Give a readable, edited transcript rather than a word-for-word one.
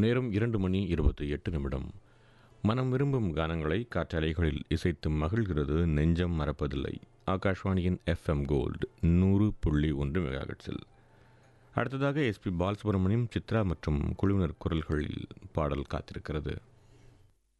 நேரம் 2:28. மனம் விரும்பும் கானங்களை காற்றலைகளில் இசைத்து மகிழ்கிறது நெஞ்சம் மறப்பதில்லை. ஆகாஷ்வாணியின் FM கோல்டு 100.1 மெகாஹெர்ட்ஸில். அடுத்ததாக எஸ்பி பாலசுப்ரமணியம், சித்ரா மற்றும் குழுவினர் குரல்களில் பாடல் காத்திருக்கிறது.